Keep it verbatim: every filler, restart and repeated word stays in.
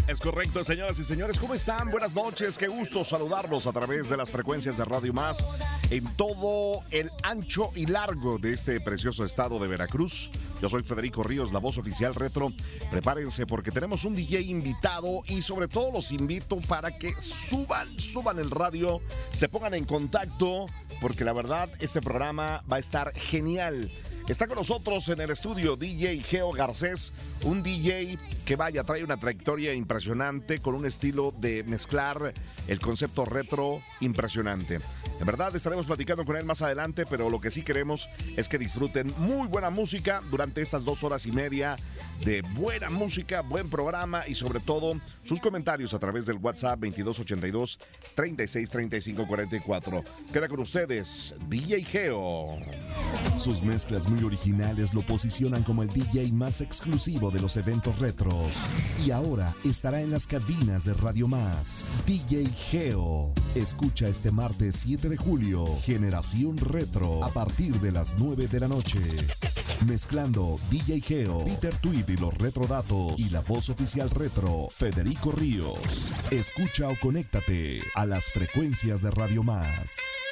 Es correcto, señoras y señores. ¿Cómo están? Buenas noches. Qué gusto saludarlos a través de las frecuencias de Radio Más en todo el ancho y largo de este precioso estado de Veracruz. Yo soy Federico Ríos, la voz oficial retro. Prepárense porque tenemos un D J invitado y sobre todo los invito para que suban, suban el radio, se pongan en contacto porque la verdad este programa va a estar genial. Está con nosotros en el estudio D J Geo Garcés, un D J que vaya, trae una trayectoria impresionante con un estilo de mezclar el concepto retro impresionante. En verdad estaremos platicando con él más adelante, pero lo que sí queremos es que disfruten muy buena música durante estas dos horas y media de buena música, buen programa y sobre todo sus comentarios a través del WhatsApp veintidós ochenta y dos, treinta y seis, treinta y cinco, cuarenta y cuatro. Queda con ustedes D J Geo. Sus mezclas muy originales lo posicionan como el D J más exclusivo de los eventos retros. Y ahora estará en las cabinas de Radio Más. D J Geo. Escucha este martes siete de julio, Generación Retro, a partir de las nueve de la noche. Mezclando D J Geo, Peter Tweed y los retrodatos, y la voz oficial retro, Federico Ríos. Escucha o conéctate a las frecuencias de Radio Más.